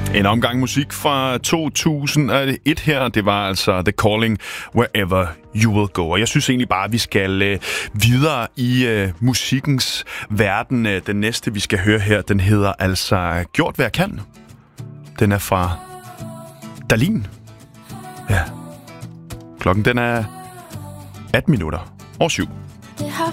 En omgang musik fra 2001 her. Det var altså The Calling, Wherever You Will Go. Og jeg synes egentlig bare, at vi skal videre i musikkens verden. Den næste, vi skal høre her, den hedder altså Gjort, hvad jeg kan. Den er fra Dahlin. Ja. Klokken den er 18 minutter over 7.